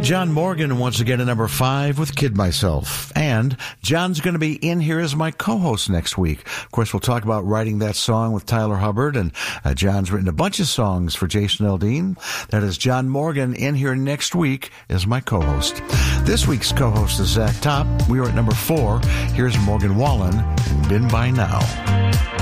John Morgan once again at number 5 with Kid Myself. And John's going to be in here as my co-host next week. Of course, we'll talk about writing that song with Tyler Hubbard. And John's written a bunch of songs for Jason Aldean. That is John Morgan in here next week as my co-host. This week's co-host is Zach Top. We are at number 4. Here's Morgan Wallen, Been By Now.